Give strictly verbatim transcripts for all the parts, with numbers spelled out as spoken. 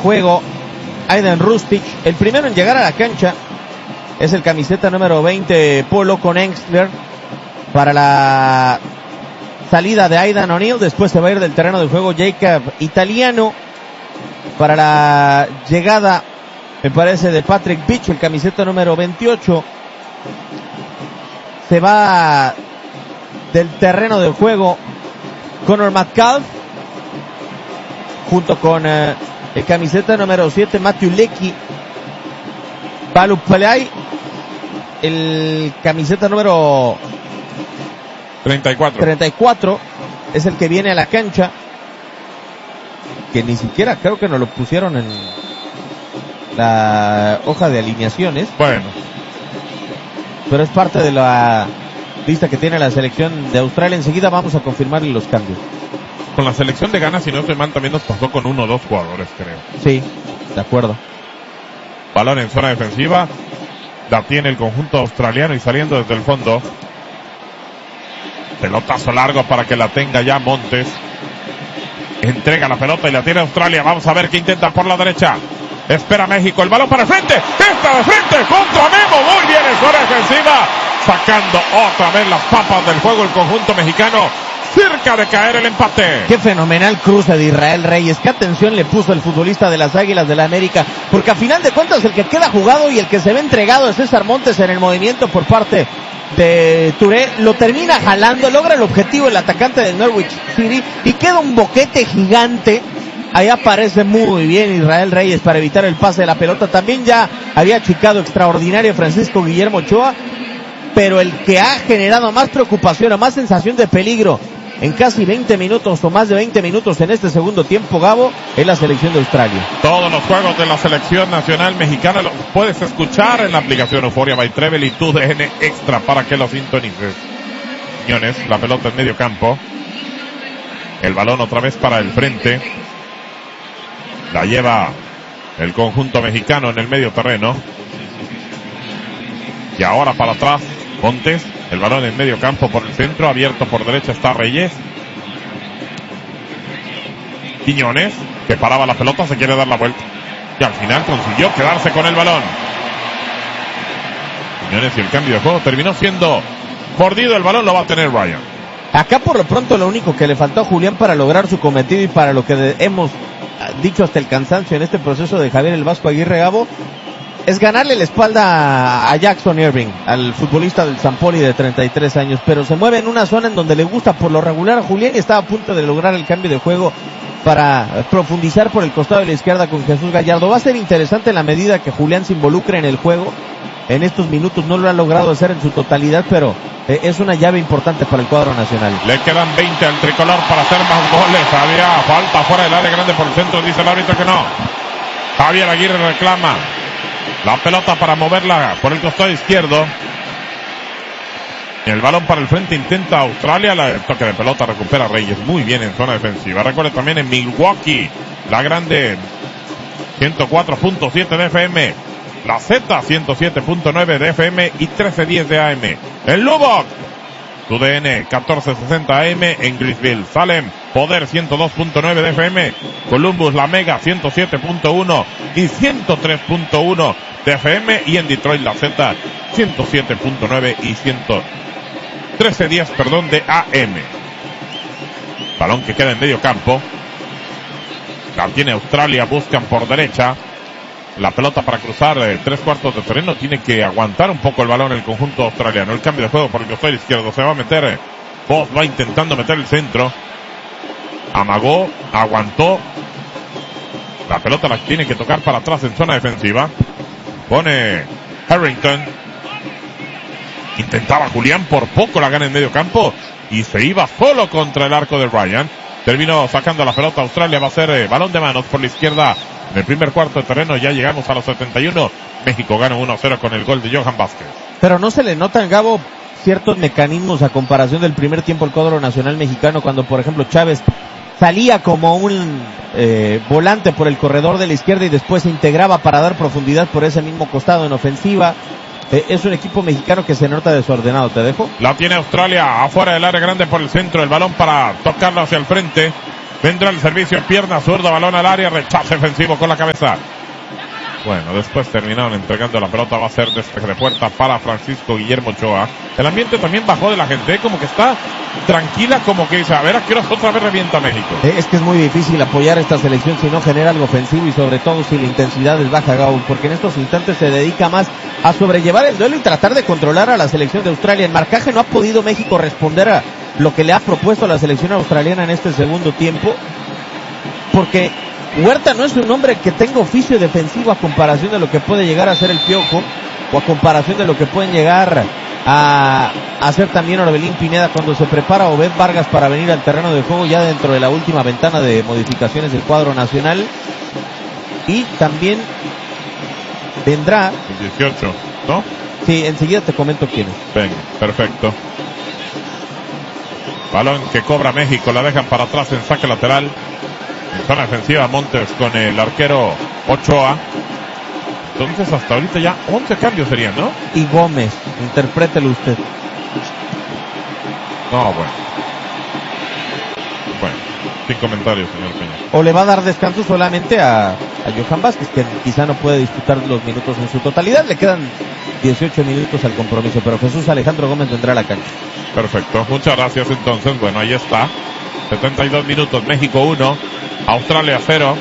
juego Aiden Rustic. El primero en llegar a la cancha es el camiseta número veinte, Polo Konexler, para la salida de Aidan O'Neill. Después se va a ir del terreno de juego Jacob Italiano para la llegada, me parece, de Patrick Beach, el camiseta número veintiocho. Se va del terreno de juego Connor Metcalf junto con eh, el camiseta número siete Matthew Leckie. Balu Palay, el camiseta número treinta y cuatro. treinta y cuatro es el que viene a la cancha, que ni siquiera creo que nos lo pusieron en la hoja de alineaciones. Bueno, pero es parte de la lista que tiene la selección de Australia. Enseguida vamos a confirmarle los cambios. Con la selección de Ghana, si no estoy mal, también nos pasó con uno o dos jugadores, creo. Sí, de acuerdo. Balón en zona defensiva, la tiene el conjunto australiano y saliendo desde el fondo. Pelotazo largo para que la tenga ya Montes. Entrega la pelota y la tiene Australia. Vamos a ver qué intenta por la derecha. Espera México, el balón para el frente. Está de frente contra Memo. Muy bien en zona defensiva. Sacando otra vez las papas del juego el conjunto mexicano. Cerca de caer el empate. Qué fenomenal cruce de Israel Reyes. Qué atención le puso el futbolista de las Águilas de la América. Porque a final de cuentas el que queda jugado y el que se ve entregado es César Montes en el movimiento por parte de Touré. Lo termina jalando, logra el objetivo el atacante de Norwich City y queda un boquete gigante. Ahí aparece muy bien Israel Reyes para evitar el pase de la pelota. También ya había achicado extraordinario Francisco Guillermo Ochoa, pero el que ha generado más preocupación o más sensación de peligro en casi veinte minutos o más de veinte minutos en este segundo tiempo, Gabo, es la selección de Australia. Todos los juegos de la selección nacional mexicana los puedes escuchar en la aplicación Euphoria by Trevel y tu D N Extra para que los sintonices. Quiñones, la pelota en medio campo. El balón otra vez para el frente. La lleva el conjunto mexicano en el medio terreno. Y ahora para atrás, Montes. El balón en medio campo por el centro, abierto por derecha está Reyes. Quiñones, que paraba la pelota, se quiere dar la vuelta. Y al final consiguió quedarse con el balón. Quiñones y el cambio de juego terminó siendo mordido. El balón lo va a tener Ryan. Acá por lo pronto lo único que le faltó a Julián para lograr su cometido y para lo que de, hemos dicho hasta el cansancio en este proceso de Javier el Vasco Aguirre, Gabo, es ganarle la espalda a Jackson Irving, al futbolista del San Poli de treinta y tres años, pero se mueve en una zona en donde le gusta por lo regular a Julián y estaba a punto de lograr el cambio de juego para profundizar por el costado de la izquierda con Jesús Gallardo. Va a ser interesante en la medida que Julián se involucre en el juego. En estos minutos no lo ha logrado hacer en su totalidad, pero eh, es una llave importante para el cuadro nacional. Le quedan veinte al tricolor para hacer más goles. Había falta fuera del área grande por el centro, dice el árbitro que no. Javier Aguirre reclama la pelota para moverla por el costado izquierdo. El balón para el frente intenta Australia. La, el toque de pelota recupera Reyes muy bien en zona defensiva. Recuerde también en Milwaukee, la grande ciento cuatro punto siete de F M, la Z ciento siete punto nueve de F M y trece diez de A M. En Lubbock, tu D N catorce sesenta A M. En Grisville, Salem, Poder ciento dos punto nueve de F M. Columbus, la Mega ciento siete punto uno y ciento tres punto uno de F M. Y en Detroit, la Z ciento siete punto nueve y ciento trece diez, perdón, de A M. Balón que queda en medio campo. La tiene Australia, buscan por derecha. La pelota para cruzar eh, tres cuartos de terreno. Tiene que aguantar un poco el balón el conjunto australiano. El cambio de juego por el costado izquierdo. Se va a meter. Eh, Boss va intentando meter el centro. Amagó, aguantó. La pelota la tiene que tocar para atrás en zona defensiva. Pone Harrington. Intentaba Julián, por poco la gana en medio campo. Y se iba solo contra el arco de Ryan. Terminó sacando la pelota. Australia va a ser eh, balón de manos por la izquierda. En el primer cuarto de terreno ya llegamos a los setenta y uno. México gana uno a cero con el gol de Johan Vázquez. Pero no se le notan, Gabo, ciertos mecanismos a comparación del primer tiempo al cuadro nacional mexicano, cuando por ejemplo Chávez salía como un eh, volante por el corredor de la izquierda y después se integraba para dar profundidad por ese mismo costado en ofensiva. Eh, es un equipo mexicano que se nota desordenado. ¿Te dejo? La tiene Australia afuera del área grande por el centro. El balón para tocarlo hacia el frente. Vendrá el servicio en pierna zurda, balón al área, rechace ofensivo con la cabeza. Bueno, después terminaron entregando la pelota, va a ser desde de puerta para Francisco Guillermo Ochoa. El ambiente también bajó de la gente, como que está tranquila, como que dice, a ver, ¿a qué hora otra vez revienta México? Es que es muy difícil apoyar esta selección si no genera algo ofensivo y sobre todo si la intensidad es baja, Gau, porque en estos instantes se dedica más a sobrellevar el duelo y tratar de controlar a la selección de Australia. En marcaje no ha podido México responder a lo que le ha propuesto a la selección australiana en este segundo tiempo, porque Huerta no es un hombre que tenga oficio defensivo a comparación de lo que puede llegar a ser el Piojo, o a comparación de lo que pueden llegar a hacer también Orbelín Pineda cuando se prepara Obed Vargas para venir al terreno de juego ya dentro de la última ventana de modificaciones del cuadro nacional. Y también vendrá el dieciocho, ¿no? Sí, enseguida te comento quién es. Venga, perfecto. Balón que cobra México, la dejan para atrás en saque lateral. En zona defensiva Montes con el arquero Ochoa. Entonces hasta ahorita ya once cambios serían, ¿no? Y Gómez, interprételo usted. No, bueno. Bueno, sin comentarios, señor Peña. O le va a dar descanso solamente a, a Johan Vázquez, que quizá no puede disputar los minutos en su totalidad. Le quedan dieciocho minutos al compromiso, pero Jesús Alejandro Gómez vendrá a la cancha. Perfecto, muchas gracias entonces. Bueno, ahí está. setenta y dos minutos, México uno, Australia cero.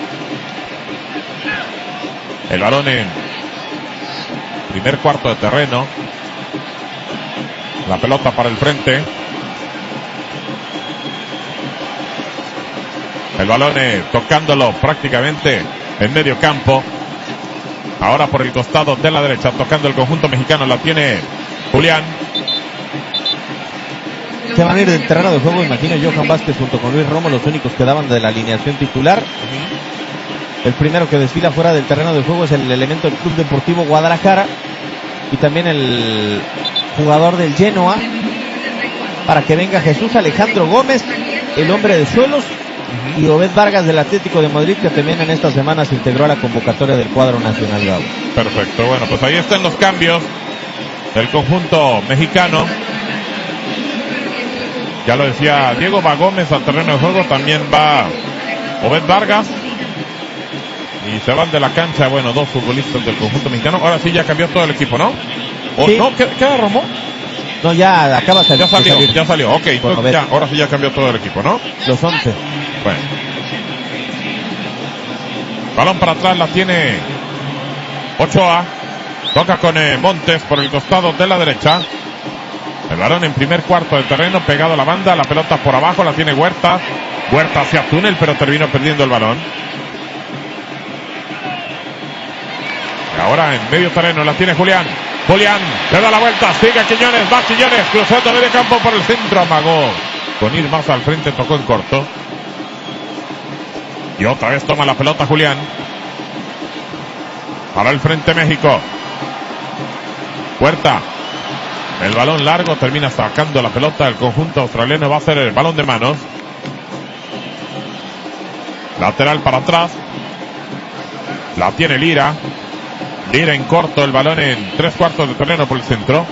El balón en primer cuarto de terreno. La pelota para el frente. El balón eh, tocándolo prácticamente en medio campo. Ahora por el costado de la derecha, tocando el conjunto mexicano. La tiene Julián. Se van a ir del terreno de juego, imagino, Johan Vázquez junto con Luis Romo, los únicos que daban de la alineación titular. El primero que desfila fuera del terreno de juego es el elemento del Club Deportivo Guadalajara y también el jugador del Genoa, para que venga Jesús Alejandro Gómez, el hombre de Suelos, y Obed Vargas del Atlético de Madrid, que también en esta semana se integró a la convocatoria del cuadro nacional, Gabo. Perfecto, bueno, pues ahí están los cambios del conjunto mexicano. Ya lo decía Diego, va Gómez al terreno de juego, también va Obed Vargas. Y se van de la cancha, bueno, dos futbolistas del conjunto mexicano. Ahora sí ya cambió todo el equipo, ¿no? ¿O sí. no? ¿Queda Romo? No, ya acaba de ya salió, salir. Ya salió, ok, entonces ya, ahora sí ya cambió todo el equipo, ¿no? Los once. Bueno. Balón para atrás, la tiene Ochoa. Toca con eh, Montes por el costado de la derecha. El balón en primer cuarto de terreno, pegado a la banda, la pelota por abajo, la tiene Huerta. Huerta hacia túnel, pero terminó perdiendo el balón. Y ahora en medio terreno la tiene Julián. Julián le da la vuelta, sigue Quiñones, va Quiñones, cruzando medio campo por el centro, amagó con ir más al frente, tocó en corto. Y otra vez toma la pelota Julián. Para el frente México. Huerta. El balón largo, termina sacando la pelota. El conjunto australiano va a hacer el balón de manos. Lateral para atrás. La tiene Lira. Lira en corto, el balón en tres cuartos de terreno por el centro.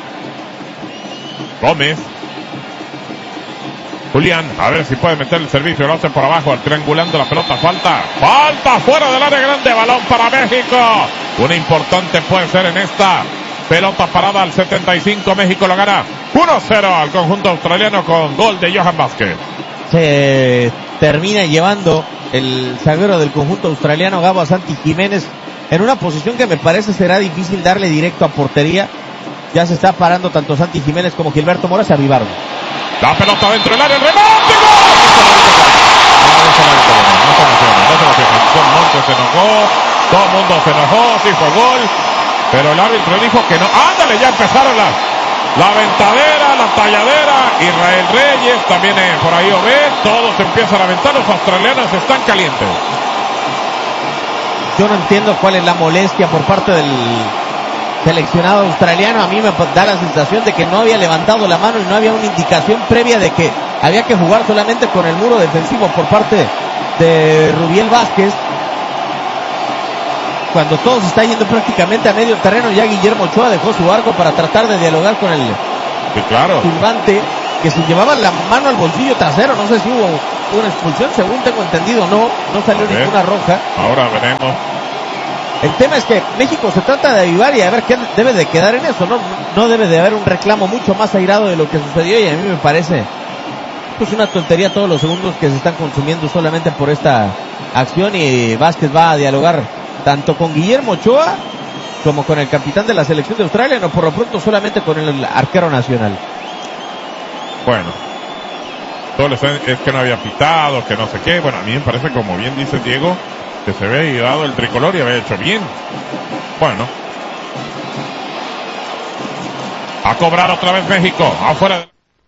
Gómez. Julián, a ver si puede meter el servicio, lo hace por abajo, triangulando la pelota, falta, falta, fuera del área grande, balón para México. Una importante puede ser en esta pelota parada al setenta y cinco, México lo gana uno cero al conjunto australiano con gol de Johan Vázquez. Se termina llevando el zaguero del conjunto australiano, Gabo, a Santi Jiménez, en una posición que me parece será difícil darle directo a portería. Ya se está parando tanto Santi Jiménez como Gilberto Mora, se avivaron. La pelota dentro del área, el remate, ¡gol! No se emociona, no se emociona. Todo el mundo se enojó, todo el mundo se enojó, sí fue gol, pero el árbitro dijo que no. ¡Ándale! Ya empezaron las, la ventadera, la talladera. Israel Reyes, también eh, por ahí Obed, todos empiezan a aventar, los australianos están calientes. Yo no entiendo cuál es la molestia por parte del seleccionado australiano. A mí me da la sensación de que no había levantado la mano y no había una indicación previa de que había que jugar solamente con el muro defensivo por parte de Rubiel Vázquez, cuando todo se está yendo prácticamente a medio terreno. Ya Guillermo Ochoa dejó su arco para tratar de dialogar con el sí, claro. silbante, que se llevaba la mano al bolsillo trasero. No sé si hubo una expulsión, según tengo entendido, no, no salió ninguna roja. Ahora veremos. El tema es que México se trata de avivar y a ver qué debe de quedar en eso, ¿no? No debe de haber un reclamo mucho más airado de lo que sucedió, y a mí me parece pues una tontería todos los segundos que se están consumiendo solamente por esta acción, y Vázquez va a dialogar tanto con Guillermo Ochoa como con el capitán de la selección de Australia, no por lo pronto solamente con el arquero nacional. Bueno, todo es que no había pitado, que no sé qué. Bueno, a mí me parece, como bien dice Diego, que se había ayudado el tricolor y había hecho bien. Bueno, a cobrar otra vez México, afuera.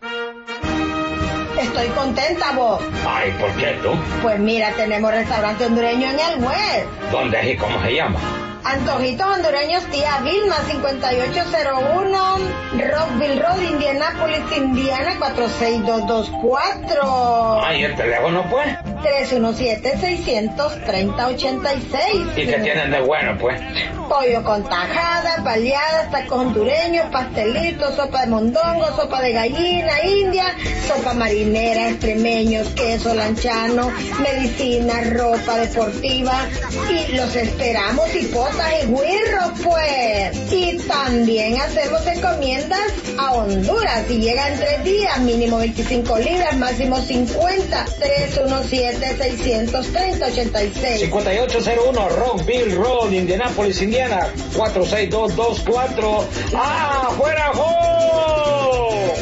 Estoy contenta, vos. Ay, ¿por qué tú? Pues mira, tenemos restaurante hondureño en el web. ¿Dónde es y cómo se llama? Antojitos Hondureños Tía Vilma, cincuenta y ocho cero uno Rockville Road, Indianapolis, Indiana, cuatro seis dos dos cuatro. Ay, ¿el teléfono pues? tres uno siete, seis tres cero, ocho seis. ¿Y qué tienen de bueno pues? Pollo con tajada, baleadas, tacos hondureños, pastelitos, sopa de mondongo, sopa de gallina india, sopa marinera, extremeños, queso lanchano, medicina, ropa deportiva, y los esperamos y potas y güirros pues. Y también hacemos encomiendas a Honduras y llega en tres días, mínimo veinticinco libras, máximo cincuenta. tres uno siete, seis tres cero, ocho seis. cincuenta y ocho cero uno Rockville Road, Indianapolis, Indiana, cuatro seis dos dos cuatro. ¡Ah, fuera gol!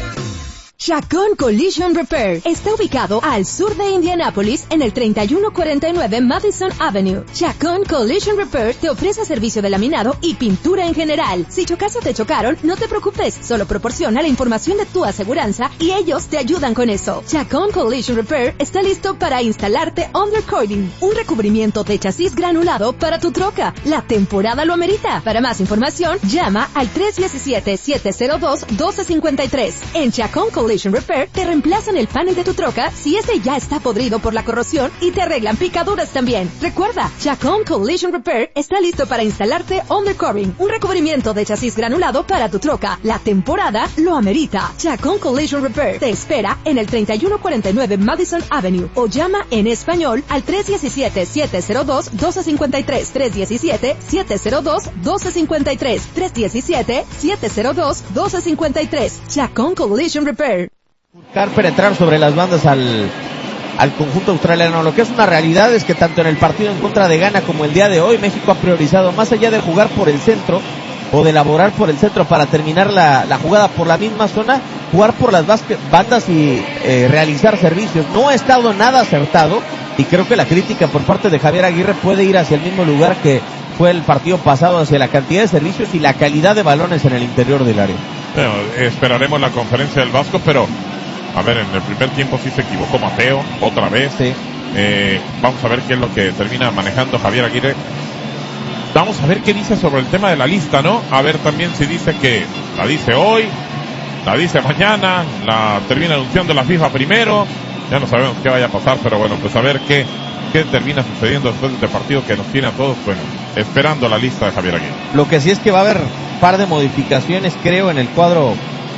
Chacón Collision Repair está ubicado al sur de Indianápolis en el treinta y uno cuarenta y nueve Madison Avenue. Chacón Collision Repair te ofrece servicio de laminado y pintura en general. Si chocaste o te chocaron, no te preocupes, solo proporciona la información de tu aseguranza y ellos te ayudan con eso. Chacón Collision Repair está listo para instalarte undercoating, un recubrimiento de chasis granulado para tu troca. La temporada lo amerita. Para más información, llama al tres uno siete, siete cero dos, uno dos cinco tres. En Chacón Collision Repair te reemplazan el panel de tu troca si ese ya está podrido por la corrosión y te arreglan picaduras también. Recuerda, Chacón Collision Repair está listo para instalarte undercoating, un recubrimiento de chasis granulado para tu troca. La temporada lo amerita. Chacón Collision Repair te espera en el treinta y uno cuarenta y nueve Madison Avenue o llama en español al tres uno siete, siete cero dos, uno dos cinco tres, tres uno siete, siete cero dos, uno dos cinco tres, tres uno siete, siete cero dos, uno dos cinco tres. Chacón Collision Repair. Buscar penetrar sobre las bandas al, al conjunto australiano. Lo que es una realidad es que tanto en el partido en contra de Ghana como el día de hoy, México ha priorizado, más allá de jugar por el centro o de elaborar por el centro para terminar la, la jugada por la misma zona, jugar por las bandas y eh, realizar servicios. No ha estado nada acertado, y creo que la crítica por parte de Javier Aguirre puede ir hacia el mismo lugar que fue el partido pasado, hacia la cantidad de servicios y la calidad de balones en el interior del área. Bueno, esperaremos la conferencia del Vasco, pero a ver, en el primer tiempo sí se equivocó Mateo, otra vez. Sí. Eh, vamos a ver qué es lo que termina manejando Javier Aguirre. Vamos a ver qué dice sobre el tema de la lista, ¿no? A ver también si dice que la dice hoy, la dice mañana, la termina anunciando la FIFA primero. Ya no sabemos qué vaya a pasar, pero bueno, pues a ver qué, qué termina sucediendo después de este partido que nos tiene a todos, bueno, esperando la lista de Javier Aguirre. Lo que sí es que va a haber un par de modificaciones, creo, en el cuadro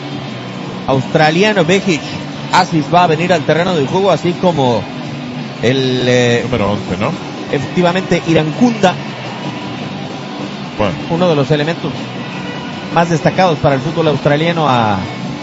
australiano. Bejic Asis va a venir al terreno del juego, así como el eh, número once, ¿no? Efectivamente, Irankunda, bueno, uno de los elementos más destacados para el fútbol australiano a,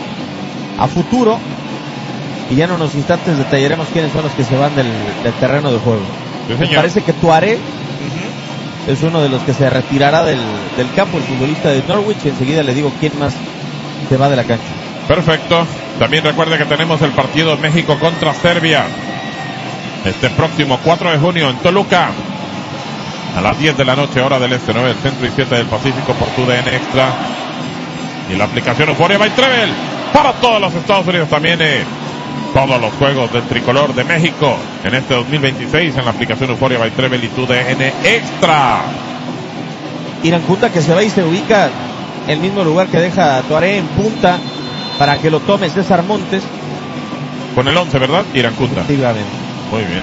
a futuro. Y ya en unos instantes detallaremos quiénes son los que se van del, del terreno de juego. Sí, me parece que Tuaré uh-huh. es uno de los que se retirará del, del campo, el futbolista de Norwich, y enseguida le digo quién más se va de la cancha. Perfecto. También recuerde que tenemos el partido México contra Serbia este próximo cuatro de junio en Toluca a las diez de la noche, hora del este, nueve del centro y siete del Pacífico, por tu D N Extra y la aplicación Euphoria by Trevel para todos los Estados Unidos. También eh, todos los juegos del tricolor de México en este dos mil veintiséis en la aplicación Euphoria by Trevel y tu D N Extra. Irankunda, que se va y se ubica en el mismo lugar que deja Tuaré, en punta, para que lo tome César Montes. Con el once, ¿verdad? Irankunda. Efectivamente. Muy bien.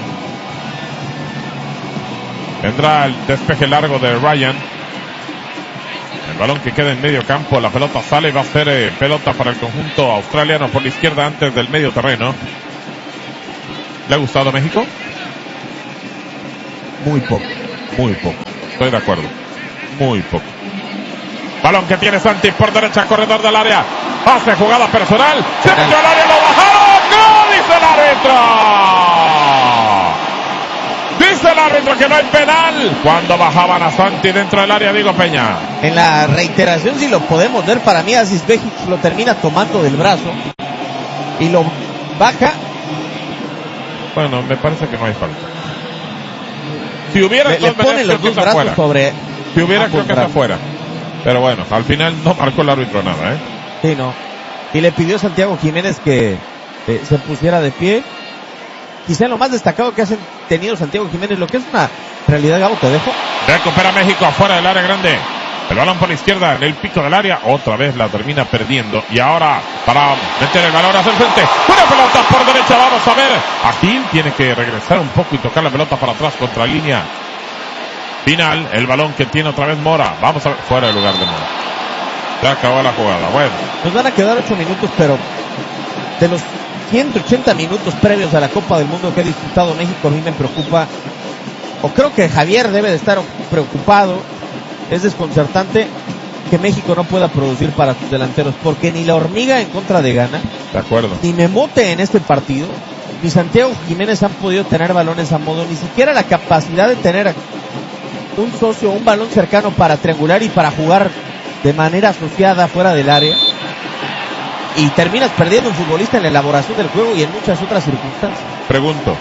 Vendrá el despeje largo de Ryan. El balón que queda en medio campo, la pelota sale y va a ser eh, pelota para el conjunto australiano por la izquierda antes del medio terreno. ¿Le ha gustado México? Muy poco. Muy poco. Estoy de acuerdo. Muy poco. Balón que tiene Santi por derecha, corredor del área. Hace jugada personal. Se metió al área, lo bajaron. ¡Gol! Dice el árbitro. Dice el árbitro que no hay penal. Cuando bajaban a Santi dentro del área, Diego Peña. En la reiteración, si lo podemos ver, para mí Aziz Bejic lo termina tomando del brazo y lo baja. Bueno, me parece que no hay falta. Si hubiera, le, le pone los dos brazos afuera. sobre. Si hubiera, creo que está afuera. Pero bueno, al final no marcó el árbitro nada, ¿eh? Sí, no. Y le pidió a Santiago Jiménez que eh, se pusiera de pie. Quizá lo más destacado que ha tenido Santiago Jiménez, lo que es una realidad, Gabo, te dejo. Recupera México afuera del área grande. El balón por la izquierda en el pico del área. Otra vez la termina perdiendo. Y ahora para meter el balón hacia el frente. Una pelota por derecha. Vamos a ver. Agil tiene que regresar un poco y tocar la pelota para atrás contra línea final. El balón que tiene otra vez Mora. Vamos a ver. Fuera del lugar de Mora. Ya acabó la jugada. Bueno. Nos van a quedar ocho minutos, pero de los ciento ochenta minutos previos a la Copa del Mundo que ha disputado México, a mí me preocupa, o creo que Javier debe de estar preocupado. Es desconcertante que México no pueda producir para sus delanteros, porque ni la hormiga en contra de Ghana, de acuerdo, ni Memote en este partido, ni Santiago Jiménez han podido tener balones a modo, ni siquiera la capacidad de tener un socio, un balón cercano para triangular y para jugar de manera asociada fuera del área. Y terminas perdiendo un futbolista en la elaboración del juego y en muchas otras circunstancias. Pregunto,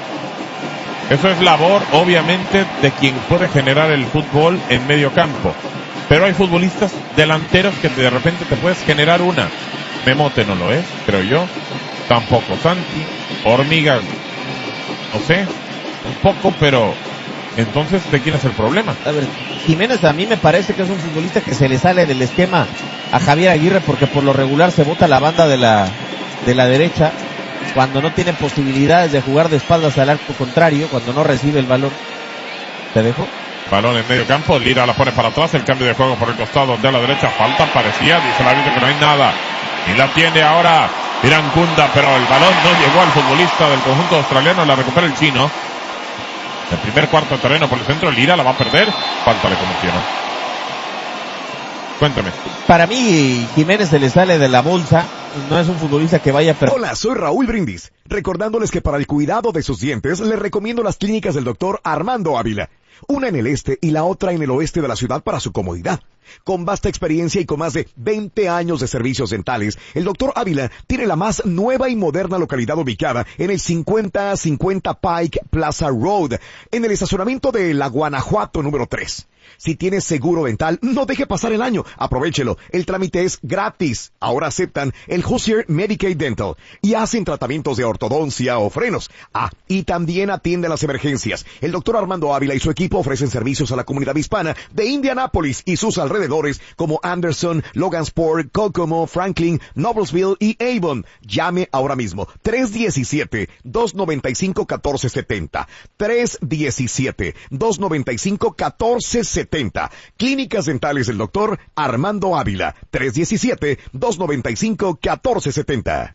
eso es labor, obviamente, de quien puede generar el fútbol en medio campo. Pero hay futbolistas delanteros que de repente te puedes generar una. Memote no lo es, creo yo. Tampoco Santi. Hormiga, no sé, un poco, pero entonces, ¿de quién es el problema? A ver, Jiménez a mí me parece que es un futbolista que se le sale del esquema a Javier Aguirre, porque por lo regular se bota la banda de la, de la derecha cuando no tiene posibilidades de jugar de espaldas al arco contrario, cuando no recibe el balón. ¿Te dejo? Balón en medio campo, Lira la pone para atrás, el cambio de juego por el costado de la derecha, falta, parecía, dice el árbitro que no hay nada. Y la tiene ahora Irán-Kunda, pero el balón no llegó al futbolista del conjunto australiano, la recupera el chino. El primer cuarto de terreno por el centro, Lira la va a perder, falta le cometió. Cuéntame. Para mí, Jiménez se le sale de la bolsa. No es un futbolista que vaya a perder. Hola, soy Raúl Brindis. Recordándoles que para el cuidado de sus dientes, les recomiendo las clínicas del doctor Armando Ávila. Una en el este y la otra en el oeste de la ciudad para su comodidad. Con vasta experiencia y con más de veinte años de servicios dentales, el doctor Ávila tiene la más nueva y moderna localidad ubicada en el cincuenta cincuenta Pike Plaza Road, en el estacionamiento de la Guanajuato número tres. Si tienes seguro dental, no deje pasar el año. Aprovéchelo. El trámite es gratis. Ahora aceptan el Hoosier Medicaid Dental y hacen tratamientos de ortodoncia o frenos. Ah, y también atiende las emergencias. El doctor Armando Ávila y su equipo ofrecen servicios a la comunidad hispana de Indianápolis y sus alrededores como Anderson, Logansport, Kokomo, Franklin, Noblesville y Avon. Llame ahora mismo. tres uno siete, dos nueve cinco, uno cuatro siete cero. tres uno siete, dos nueve cinco, uno cuatro siete cero. Clínicas dentales del doctor Armando Ávila. tres uno siete, dos nueve cinco, uno cuatro siete cero.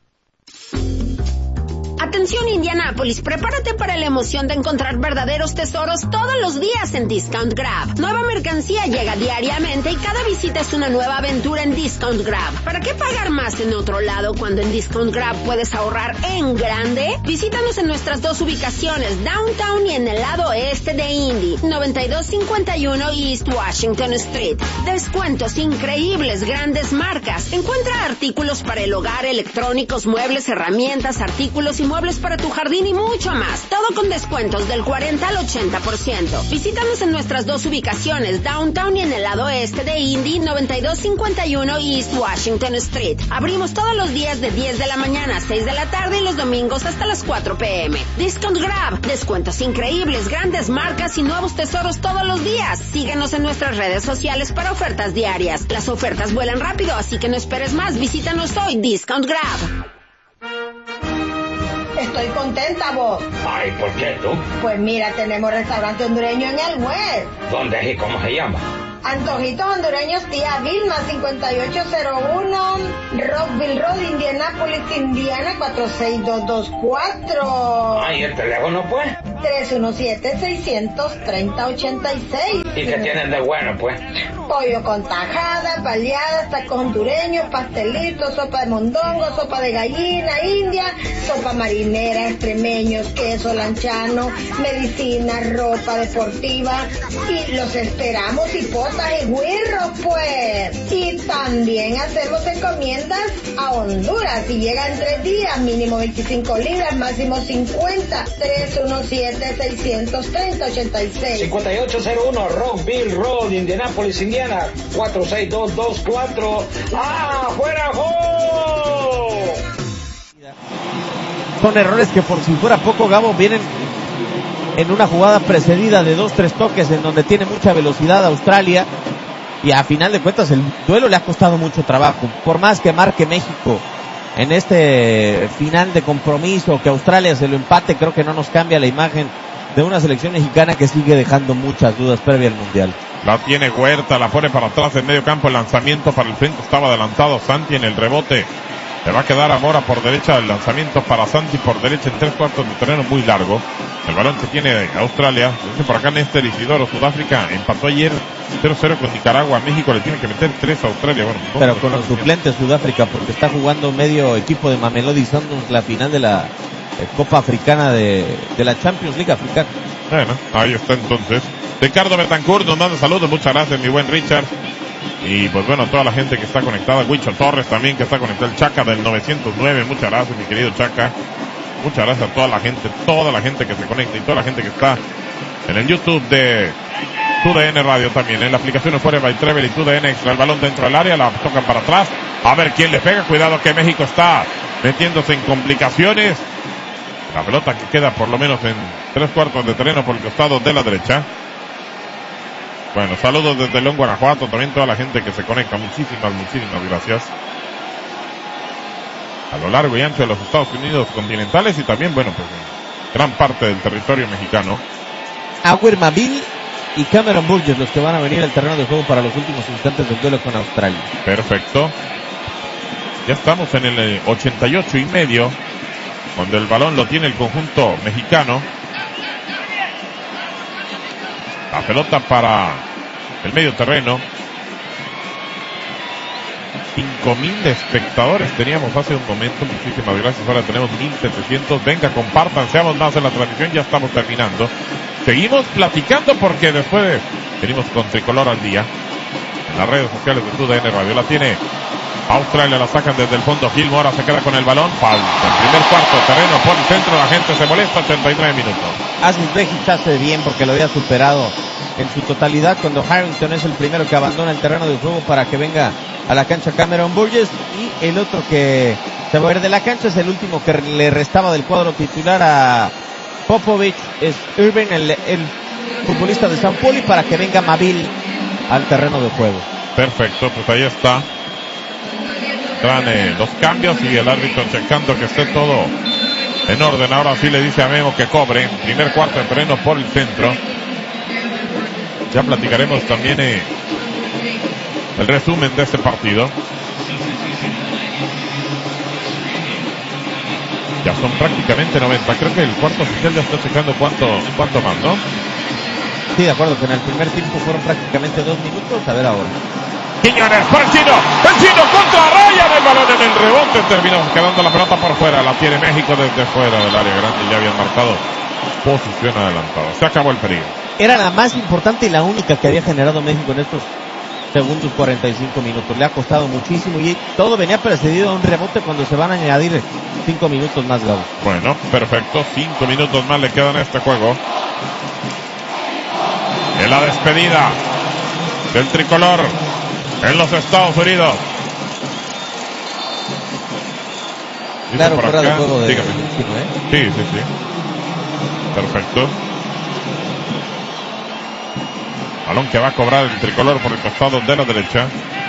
Atención Indianápolis, prepárate para la emoción de encontrar verdaderos tesoros todos los días en Discount Grab. Nueva mercancía llega diariamente y cada visita es una nueva aventura en Discount Grab. ¿Para qué pagar más en otro lado cuando en Discount Grab puedes ahorrar en grande? Visítanos en nuestras dos ubicaciones, Downtown y en el lado este de Indy, noventa y dos cincuenta y uno East Washington Street. Descuentos increíbles, grandes marcas. Encuentra artículos para el hogar, electrónicos, muebles, herramientas, artículos y muebles para tu jardín y mucho más. Todo con descuentos del cuarenta al ochenta por ciento. Visítanos en nuestras dos ubicaciones, Downtown y en el lado este de Indy, noventa y dos cincuenta y uno East Washington Street. Abrimos todos los días de diez de la mañana a seis de la tarde y los domingos hasta las cuatro p m Discount Grab, descuentos increíbles, grandes marcas y nuevos tesoros todos los días. Síguenos en nuestras redes sociales para ofertas diarias. Las ofertas vuelan rápido, así que no esperes más. Visítanos hoy, Discount Grab. Estoy contenta, vos. Ay, ¿por qué tú? Pues mira, tenemos restaurante hondureño en el web. ¿Dónde es y cómo se llama? Antojitos hondureños, tía Vilma, cincuenta y ocho cero uno, Rockville Road, Indianapolis, Indiana, cuatro seis dos dos cuatro. Ay, el teléfono, pues. tres uno siete, seis tres cero, ocho seis. ¿Y qué tienen de bueno, pues? Pollo con tajada, baleadas, tacos hondureños, pastelitos, sopa de mondongo, sopa de gallina, india, sopa marinera, extremeños, queso lanchano, medicina, ropa deportiva. Y los esperamos hipotas y güirros, pues. Y también hacemos encomiendas a Honduras. Y llega en tres días, mínimo veinticinco libras, máximo cincuenta. tres uno siete, seis tres cero, ocho seis. cincuenta y ocho cero uno Rockville Road, Indianapolis, Indiana, cuatro seis dos dos cuatro. ¡Ah, fuera gol! Son errores que, por si fuera poco, Gabo, vienen en una jugada precedida de dos, tres toques en donde tiene mucha velocidad Australia, y a final de cuentas el duelo le ha costado mucho trabajo. Por más que marque México en este final de compromiso, que Australia se lo empate, creo que no nos cambia la imagen de una selección mexicana que sigue dejando muchas dudas previa al Mundial. La tiene Huerta, la pone para atrás en medio campo, el lanzamiento para el frente, estaba adelantado Santi en el rebote. Le va a quedar a Mora por derecha, el lanzamiento para Santi por derecha en tres cuartos de terreno muy largo. El balón que tiene Australia. Dice por acá Néstor Isidoro, Sudáfrica empató ayer cero cero con Nicaragua. México le tiene que meter tres a Australia. Bueno, pero con los suplentes Sudáfrica, porque está jugando medio equipo de Mamelodi Sundowns la final de la eh, Copa Africana de, de la Champions League Africana. Bueno, ahí está entonces. Ricardo Betancourt nos manda saludos, muchas gracias mi buen Richard. Y pues bueno, toda la gente que está conectada, Huicho Torres también que está conectado, el Chaca del novecientos nueve, muchas gracias mi querido Chaca. Muchas gracias a toda la gente, toda la gente que se conecta y toda la gente que está en el YouTube de T U D N Radio también, en la aplicación de Fuera by Travel y T U D N Extra. El balón dentro del área, la tocan para atrás, a ver quién le pega, cuidado que México está metiéndose en complicaciones. La pelota que queda por lo menos en tres cuartos de terreno por el costado de la derecha. Bueno, saludos desde León, Guanajuato, también toda la gente que se conecta, muchísimas, muchísimas gracias. A lo largo y ancho de los Estados Unidos continentales y también, bueno, pues en gran parte del territorio mexicano. Auer Mabil y Cameron Burgess los que van a venir al terreno de juego para los últimos instantes del duelo con Australia. Perfecto. Ya estamos en el ochenta y ocho y medio, donde el balón lo tiene el conjunto mexicano. La pelota para el medio terreno. cinco mil espectadores teníamos hace un momento. Muchísimas gracias. Ahora tenemos mil setecientos. Venga, compartan, seamos más en la transmisión. Ya estamos terminando. Seguimos platicando porque después de, venimos con Tricolor al día. En las redes sociales de T U D N Radio. La tiene Australia, la sacan desde el fondo. Gil Mora se queda con el balón. Falta. El primer cuarto, terreno por el centro. La gente se molesta. ochenta y nueve minutos. Asis Bejic hace bien porque lo había superado en su totalidad cuando Harrington es el primero que abandona el terreno de juego para que venga a la cancha Cameron Burgess, y el otro que se va a ir de la cancha es el último que le restaba del cuadro titular a Popovich, es Irving, el, el futbolista de San Poli, para que venga Mabil al terreno de juego. Perfecto, pues ahí está. Traen eh, los cambios y el árbitro checando que esté todo en orden. Ahora sí le dice a Memo que cobre. Primer cuarto de terreno por el centro. Ya platicaremos también eh, el resumen de este partido. Ya son prácticamente noventa. Creo que el cuarto oficial ya está checando cuánto, cuánto más, ¿no? Sí, de acuerdo, que en el primer tiempo fueron prácticamente dos minutos. A ver ahora. Quiñones por el chino. El chino contra Ryan. El balón en el rebote. Terminó quedando la pelota por fuera. La tiene México desde fuera del área grande. Ya habían marcado posición adelantada. Se acabó el peligro. Era la más importante y la única que había generado México en estos segundos cuarenta y cinco minutos. Le ha costado muchísimo y todo venía precedido de un rebote cuando se van a añadir cinco minutos más, Gabo. Bueno, perfecto. Cinco minutos más le quedan a este juego. En la despedida del tricolor en los Estados Unidos. Claro, fuera de juego de... Dígame. Sí, sí, sí. Perfecto. Balón que va a cobrar el tricolor por el costado de la derecha.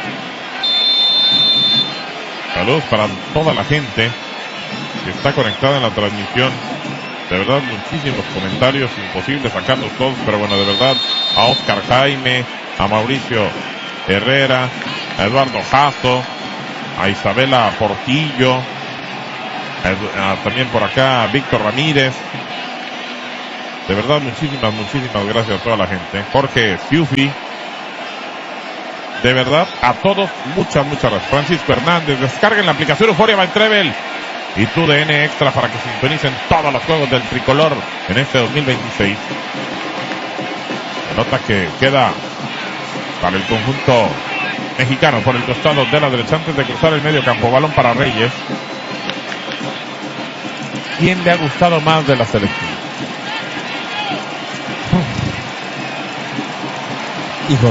Saludos para toda la gente que está conectada en la transmisión. De verdad, muchísimos comentarios, imposible sacarlos todos, pero bueno, de verdad, a Oscar Jaime, a Mauricio Herrera, a Eduardo Jasso, a Isabela Portillo, a, a, también por acá a Víctor Ramírez. De verdad, muchísimas, muchísimas gracias a toda la gente. Jorge Fiufi. De verdad, a todos, muchas, muchas gracias. Francisco Hernández, descarguen la aplicación Euforia by Trevel y tu D N Extra para que sintonicen todos los juegos del tricolor en este dos mil veintiséis. Nota que queda para el conjunto mexicano por el costado de la derecha antes de cruzar el medio campo. Balón para Reyes. ¿Quién le ha gustado más de la selección? Híjole.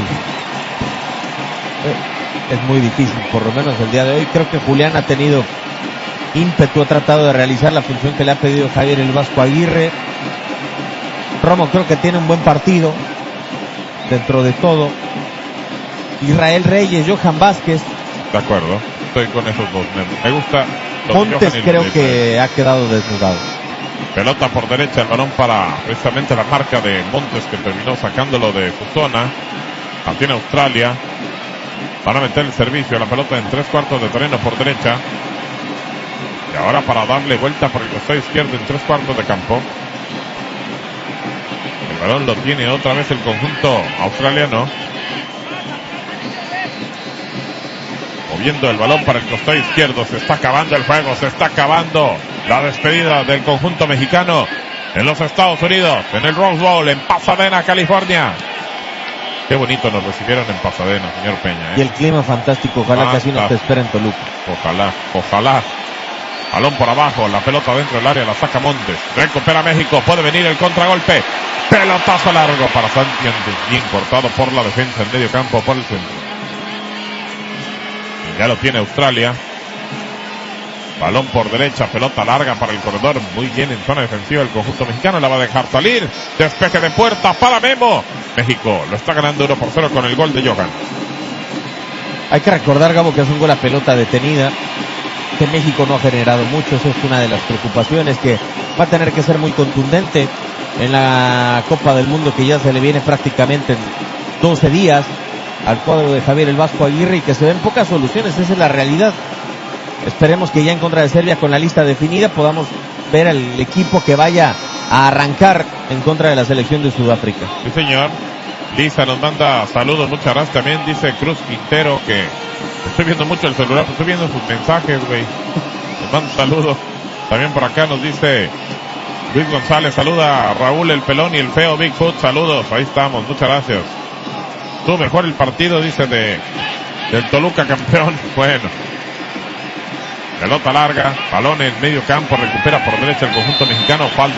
Es muy difícil, por lo menos el día de hoy. Creo que Julián ha tenido ímpetu, ha tratado de realizar la función que le ha pedido Javier el Vasco Aguirre. Romo creo que tiene un buen partido dentro de todo. Israel Reyes, Johan Vázquez. De acuerdo, estoy con esos dos. Me gusta. Montes creo que ha quedado desnudado. Pelota por derecha, el balón para precisamente la marca de Montes, que terminó sacándolo de su zona. La tiene Australia. Van a meter el servicio, la pelota en tres cuartos de terreno por derecha. Y ahora para darle vuelta por el costado izquierdo en tres cuartos de campo. El balón lo tiene otra vez el conjunto australiano. Moviendo el balón para el costado izquierdo. Se está acabando el juego, se está acabando la despedida del conjunto mexicano en los Estados Unidos, en el Rose Bowl, en Pasadena, California. Qué bonito nos recibieron en Pasadena, señor Peña, ¿eh? Y el clima fantástico, ojalá ah, que así nos te espera en Toluca. Ojalá, ojalá. Balón por abajo, la pelota dentro del área, la saca Montes. Recupera México, puede venir el contragolpe. Pelotazo largo para Santi Andrés, bien cortado por la defensa en medio campo, por el centro. Y ya lo tiene Australia. Balón por derecha, pelota larga para el corredor, muy bien en zona defensiva el conjunto mexicano, la va a dejar salir, despeje de puerta para Memo. México lo está ganando uno por cero con el gol de Johan. Hay que recordar, Gabo, que es un gol a pelota detenida, que México no ha generado mucho, eso es una de las preocupaciones, que va a tener que ser muy contundente en la Copa del Mundo, que ya se le viene prácticamente en doce días al cuadro de Javier el Vasco Aguirre, y que se ven pocas soluciones, esa es la realidad. Esperemos que ya en contra de Serbia, con la lista definida, podamos ver al equipo que vaya a arrancar en contra de la selección de Sudáfrica. Sí, señor. Lisa nos manda saludos, muchas gracias. También dice Cruz Quintero que estoy viendo mucho el celular, estoy viendo sus mensajes, güey. Nos manda saludos. También por acá nos dice Luis González, saluda a Raúl el Pelón y el Feo Bigfoot, saludos. Ahí estamos, muchas gracias. Tú mejor el partido, dice, de del Toluca campeón. Bueno. Pelota larga, balón en medio campo, recupera por derecha el conjunto mexicano, falta.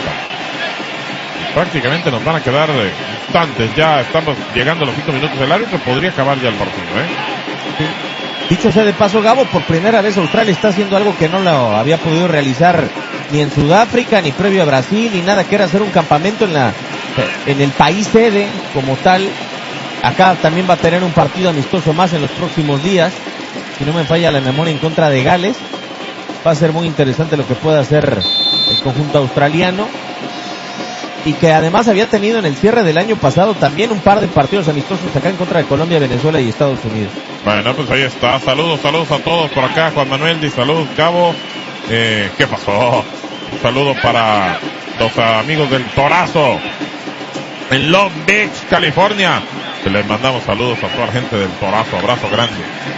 Y prácticamente nos van a quedar instantes, ya estamos llegando a los cinco minutos del árbitro, podría acabar ya el partido, ¿eh? Sí. Dicho sea de paso, Gabo, por primera vez Australia está haciendo algo que no lo había podido realizar ni en Sudáfrica, ni previo a Brasil, ni nada, que era hacer un campamento en la en el país sede como tal. Acá también va a tener un partido amistoso más en los próximos días, si no me falla la memoria, en contra de Gales. Va a ser muy interesante lo que pueda hacer el conjunto australiano, y que además había tenido en el cierre del año pasado también un par de partidos amistosos acá en contra de Colombia, Venezuela y Estados Unidos. Bueno, pues ahí está. Saludos, saludos a todos por acá. Juan Manuel dice saludos, Cabo. Eh, ¿Qué pasó? Un saludo para los amigos del Torazo en Long Beach, California. Que les mandamos saludos a toda la gente del Torazo. Abrazo grande.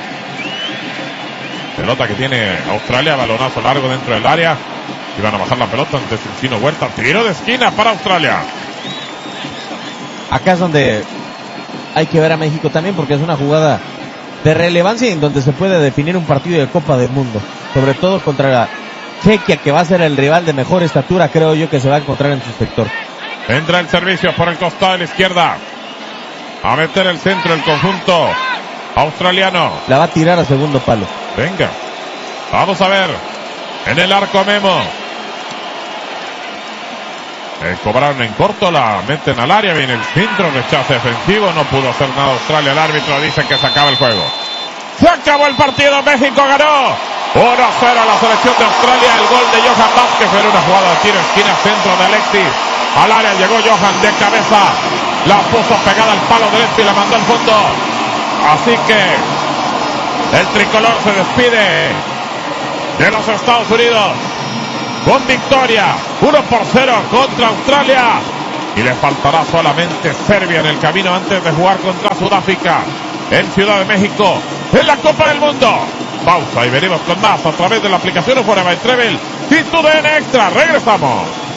Pelota que tiene Australia, balonazo largo dentro del área. Y van a bajar la pelota ante Cincino Huerta. Tiro de esquina para Australia. Acá es donde hay que ver a México también, porque es una jugada de relevancia y en donde se puede definir un partido de Copa del Mundo. Sobre todo contra la Chequia, que va a ser el rival de mejor estatura, creo yo, que se va a encontrar en su sector. Entra el servicio por el costado de la izquierda. A meter el centro el conjunto australiano. La va a tirar a segundo palo. Venga, vamos a ver. En el arco Memo. Eh, cobraron en corto, la meten al área, viene el centro, rechazo defensivo, no pudo hacer nada Australia, el árbitro dice que se acaba el juego. Se acabó el partido, México ganó uno a cero a la selección de Australia, el gol de Johan Vázquez en una jugada de tiro esquina, centro de Alexis, al área llegó Johan de cabeza, La puso pegada al palo derecho y la mandó al fondo. Así que el tricolor se despide de los Estados Unidos con victoria uno por cero contra Australia. Y le faltará solamente Serbia en el camino antes de jugar contra Sudáfrica en Ciudad de México en la Copa del Mundo. Pausa y venimos con más a través de la aplicación Forever Travel y tu D N Extra. Regresamos.